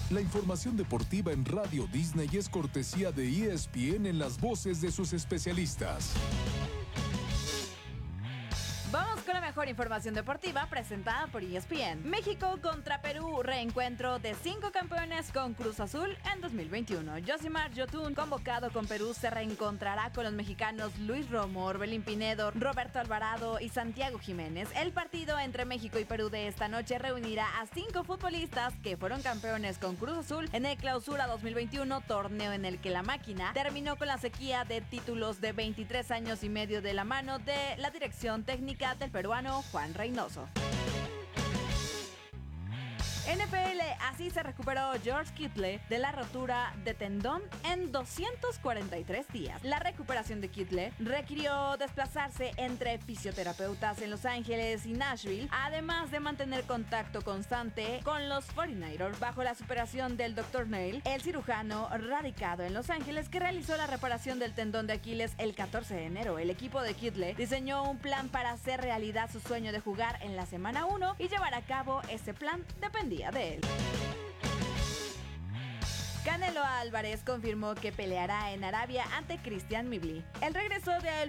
La información deportiva en Radio Disney es cortesía de ESPN en las voces de sus especialistas. Vamos con la mejor información deportiva presentada por ESPN. México contra Perú, reencuentro de 5 campeones con Cruz Azul en 2021. Josimar Yotun, convocado con Perú, se reencontrará con los mexicanos Luis Romo, Orbelín Pinedo, Roberto Alvarado y Santiago Jiménez. El partido entre México y Perú de esta noche reunirá a 5 futbolistas que fueron campeones con Cruz Azul en el Clausura 2021, torneo en el que la máquina terminó con la sequía de títulos de 23 años y medio de la mano de la dirección técnica del peruano Juan Reynoso. NFL, así se recuperó George Kittle de la rotura de tendón en 243 días. La recuperación de Kittle requirió desplazarse entre fisioterapeutas en Los Ángeles y Nashville, además de mantener contacto constante con los 49ers bajo la superación del Dr. Neil, el cirujano radicado en Los Ángeles que realizó la reparación del tendón de Aquiles el 14 de enero. El equipo de Kittle diseñó un plan para hacer realidad su sueño de jugar en la semana 1 y llevar a cabo ese plan dependía de él. Canelo Álvarez confirmó que peleará en Arabia ante Christian Mbili. El regreso de